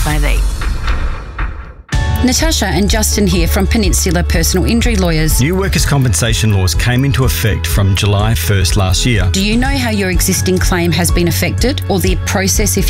SIV. Natasha and Justin here from Peninsula Personal Injury Lawyers. New workers' compensation laws came into effect from July 1st last year. Do you know how your existing claim has been affected or the process if